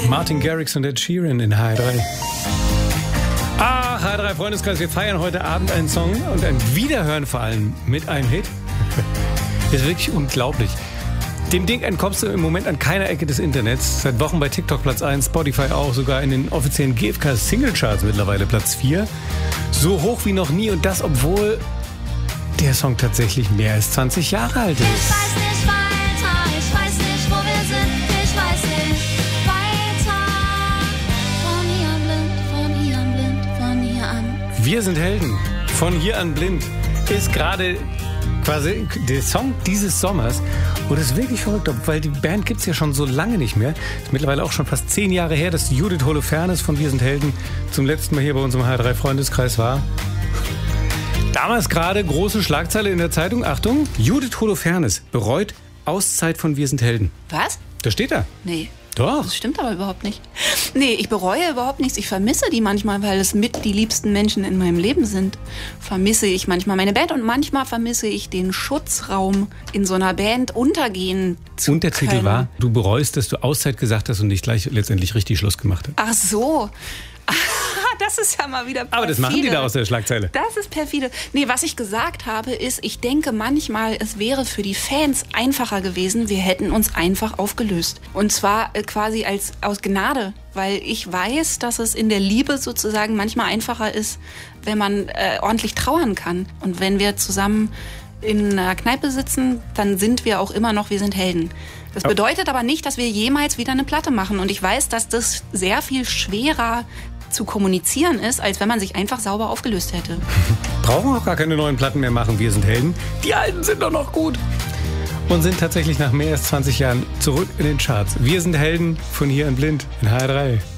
Martin Garrix und Ed Sheeran in HR3. HR3 Freundeskreis, wir feiern heute Abend einen Song und ein Wiederhören vor allem mit einem Hit. Das ist wirklich unglaublich. Dem Ding entkommst du im Moment an keiner Ecke des Internets. Seit Wochen bei TikTok Platz 1, Spotify auch, sogar in den offiziellen GfK Singlecharts mittlerweile Platz 4. So hoch wie noch nie und das, obwohl der Song tatsächlich mehr als 20 Jahre alt ist. Ich weiß nicht weiter, ich weiß nicht, wo wir sind, ich weiß nicht weiter. Von hier an blind, von hier an. Wir sind Helden. Von hier an blind ist gerade quasi der Song dieses Sommers. Und das ist wirklich verrückt, weil die Band gibt es ja schon so lange nicht mehr. Ist mittlerweile auch schon fast 10 Jahre her, dass Judith Holofernes von Wir sind Helden zum letzten Mal hier bei unserem HR3 Freundeskreis war. Damals gerade große Schlagzeile in der Zeitung. Achtung, Judith Holofernes bereut Auszeit von Wir sind Helden. Was? Da steht er. Nee. Doch. Das stimmt aber überhaupt nicht. Nee, ich bereue überhaupt nichts. Ich vermisse die manchmal, weil es mit die liebsten Menschen in meinem Leben sind. Vermisse ich manchmal meine Band und manchmal vermisse ich den Schutzraum in so einer Band untergehen zu Und der können. Titel war, du bereust, dass du Auszeit gesagt hast und nicht gleich letztendlich richtig Schluss gemacht hast. Ach so. Das ist ja mal wieder perfide. Aber das machen die da aus der Schlagzeile. Das ist perfide. Nee, was ich gesagt habe, ist, ich denke manchmal, es wäre für die Fans einfacher gewesen, wir hätten uns einfach aufgelöst. Und zwar quasi aus Gnade, weil ich weiß, dass es in der Liebe sozusagen manchmal einfacher ist, wenn man ordentlich trauern kann. Und wenn wir zusammen in einer Kneipe sitzen, dann sind wir auch immer noch, wir sind Helden. Das bedeutet aber nicht, dass wir jemals wieder eine Platte machen. Und ich weiß, dass das sehr viel schwerer zu kommunizieren ist, als wenn man sich einfach sauber aufgelöst hätte. Brauchen auch gar keine neuen Platten mehr machen, wir sind Helden. Die alten sind doch noch gut. Und sind tatsächlich nach mehr als 20 Jahren zurück in den Charts. Wir sind Helden von hier an blind in HR3.